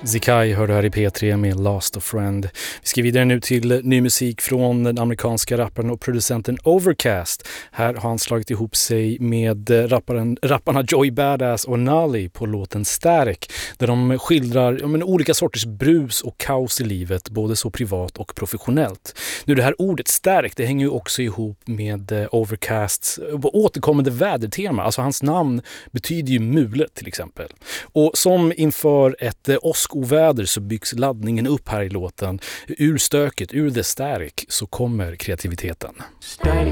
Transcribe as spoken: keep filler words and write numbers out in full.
Zikai hörde här i P tre med Last of Friend. Vi ska vidare nu till ny musik från den amerikanska rapparen och producenten Overcast. Här har han slagit ihop sig med rapparen, rapparna Joey Badass och Nali på låten Static, där de skildrar ja, men, olika sorters brus och kaos i livet, både så privat och professionellt. Nu det här ordet Static, det hänger ju också ihop med Overcasts återkommande vädertema. Alltså hans namn betyder ju mulet till exempel. Och som inför ett åskoväder så byggs laddningen upp här i låten. Ur stöket, ur the static, så kommer kreativiteten.